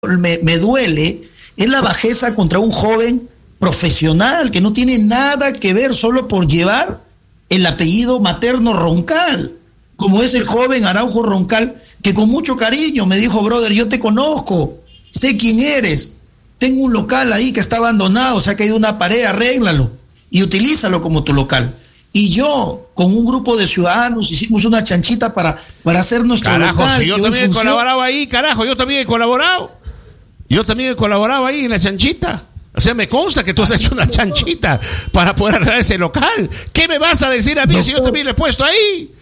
me duele es la bajeza contra un joven profesional que no tiene nada que ver solo por llevar el apellido materno Roncal, como es el joven Araujo Roncal, que con mucho cariño me dijo: brother, yo te conozco, sé quién eres, tengo un local ahí que está abandonado, se ha caído una pared, arréglalo y utilízalo como tu local. Y yo, con un grupo de ciudadanos, hicimos una chanchita para hacer nuestro local. Si yo también he colaborado ahí, carajo, yo también he colaborado ahí en la chanchita. O sea, me consta que tú has hecho una chanchita para poder arreglar ese local. ¿Qué me vas a decir a mí si yo también le he puesto ahí?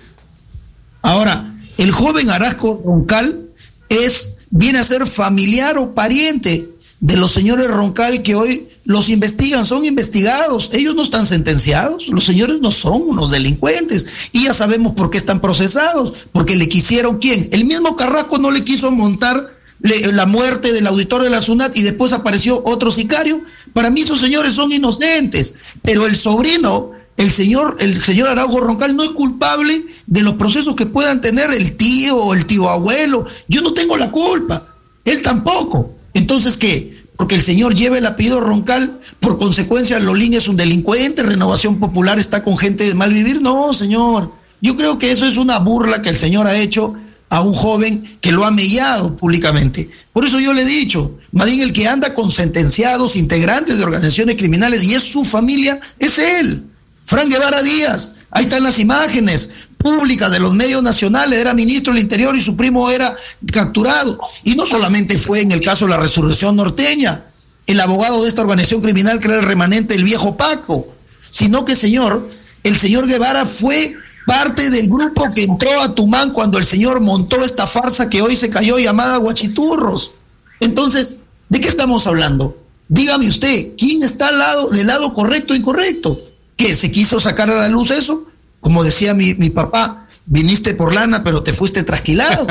Ahora, el joven Araujo Roncal viene a ser familiar o pariente de los señores Roncal que hoy los investigan, son investigados, ellos no están sentenciados, los señores no son unos delincuentes, y ya sabemos por qué están procesados, porque le quisieron, ¿quién? El mismo Carrasco no le quiso montar la muerte del auditor de la SUNAT y después apareció otro sicario. Para mí esos señores son inocentes, pero el sobrino, el señor Araujo Roncal, no es culpable de los procesos que puedan tener el tío o el tío abuelo. Yo no tengo la culpa, él tampoco. Entonces, ¿qué? Porque el señor lleva el apellido Roncal, por consecuencia Lolín es un delincuente, Renovación Popular está con gente de mal vivir. No, señor, yo creo que eso es una burla que el señor ha hecho a un joven que lo ha mellado públicamente. Por eso yo le he dicho, más bien el que anda con sentenciados, integrantes de organizaciones criminales, y es su familia, es él, Frank Guevara Díaz. Ahí están las imágenes públicas de los medios nacionales, era ministro del Interior y su primo era capturado. Y no solamente fue en el caso de la Resurrección Norteña, el abogado de esta organización criminal que era el remanente del viejo Paco, sino que, el señor Guevara fue parte del grupo que entró a Tumán cuando el señor montó esta farsa que hoy se cayó llamada Guachiturros. Entonces, ¿de qué estamos hablando? Dígame usted, ¿quién está del lado correcto o incorrecto? ¿Qué, se quiso sacar a la luz eso? Como decía mi papá, viniste por lana, pero te fuiste trasquilado.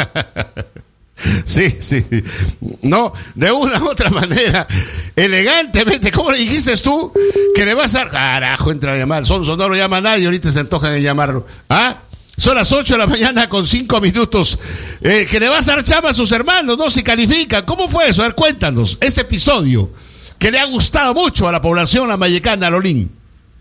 Sí. No, de una u otra manera, elegantemente, ¿cómo le dijiste tú? Que le vas a dar, carajo, entra a llamar, Sonso no lo llama nadie, ahorita se antojan de llamarlo. Son las 8 de la mañana con 5 minutos. Que le vas a dar chamba a sus hermanos, ¿no? Si califican. ¿Cómo fue eso? A ver, cuéntanos, ese episodio que le ha gustado mucho a la población lambayecana, Lolín.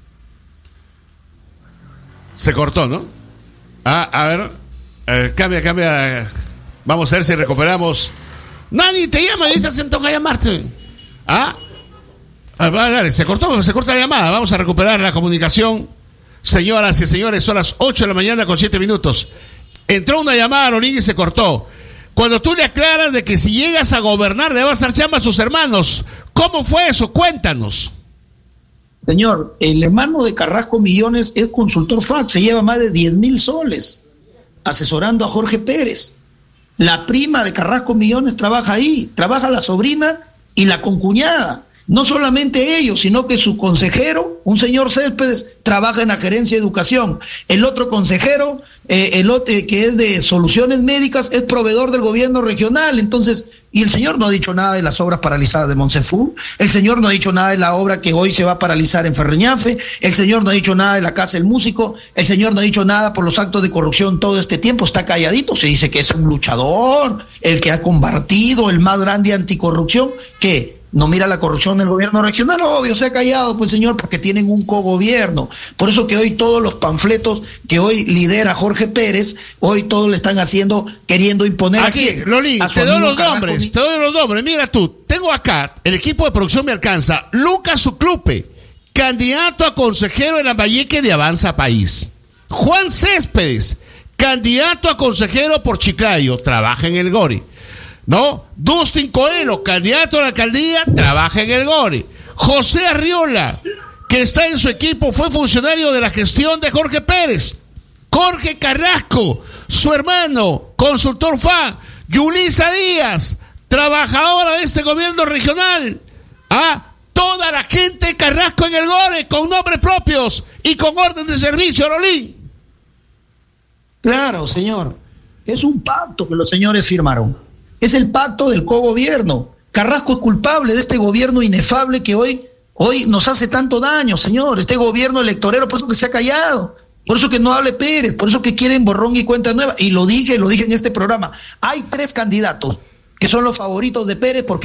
Se cortó, ¿no? A ver, cambia. Vamos a ver si recuperamos. Nadie te llama, ahorita se toca llamarte. Dale, se corta la llamada. Vamos a recuperar la comunicación. Señoras y señores, son las 8 de la mañana con 7 minutos. Entró una llamada a Lolín y se cortó. Cuando tú le aclaras de que si llegas a gobernar le vas a dar chamba a sus hermanos, ¿cómo fue eso? Cuéntanos. Señor, el hermano de Carrasco Millones es consultor FAC, se lleva más de 10,000 soles asesorando a Jorge Pérez. La prima de Carrasco Millones trabaja ahí, trabaja la sobrina y la concuñada. No solamente ellos, sino que su consejero, un señor Céspedes, trabaja en la gerencia de educación. El otro consejero, que es de soluciones médicas, es proveedor del gobierno regional. Entonces, y el señor no ha dicho nada de las obras paralizadas de Monsefú, el señor no ha dicho nada de la obra que hoy se va a paralizar en Ferreñafe, el señor no ha dicho nada de la Casa del Músico, el señor no ha dicho nada por los actos de corrupción todo este tiempo, está calladito, se dice que es un luchador, el que ha combatido, el más grande anticorrupción, que no mira la corrupción del gobierno regional, obvio, se ha callado, pues señor, porque tienen un cogobierno. Por eso que hoy todos los panfletos que hoy lidera Jorge Pérez, hoy todos le están haciendo, queriendo imponer aquí, Lolín, te doy los nombres, mira tú, tengo acá, el equipo de producción me alcanza, Lucas Uclupe, candidato a consejero en Lambayeque de Avanza País. Juan Céspedes, candidato a consejero por Chiclayo, trabaja en el GORI. ¿No? Dustin Coelho, candidato a la alcaldía, trabaja en el GORI. José Arriola, que está en su equipo, fue funcionario de la gestión de Jorge Pérez. Jorge Carrasco, su hermano, consultor FA. Yulisa Díaz, trabajadora de este gobierno regional. Toda la gente de Carrasco en el GORI, con nombres propios y con orden de servicio, Lolín. Claro, señor. Es un pacto que los señores firmaron. Es el pacto del cogobierno. Carrasco es culpable de este gobierno inefable que hoy nos hace tanto daño, señor. Este gobierno electorero, por eso que se ha callado, por eso que no hable Pérez, por eso que quieren borrón y cuenta nueva. Y lo dije en este programa. Hay 3 candidatos que son los favoritos de Pérez porque